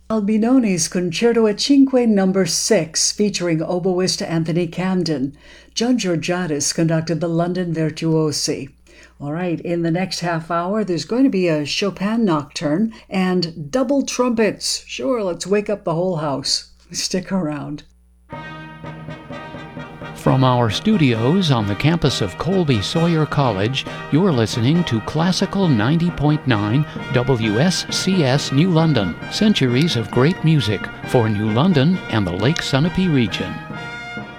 Albinoni's Concerto at Cinque No. 6, featuring oboist Anthony Camden. John Georgiadis conducted the London Virtuosi. All right, in the next half hour, there's going to be a Chopin nocturne and double trumpets. Sure, let's wake up the whole house. Stick around. From our studios on the campus of Colby Sawyer College, you're listening to Classical 90.9 WSCS New London. Centuries of great music for New London and the Lake Sunapee region.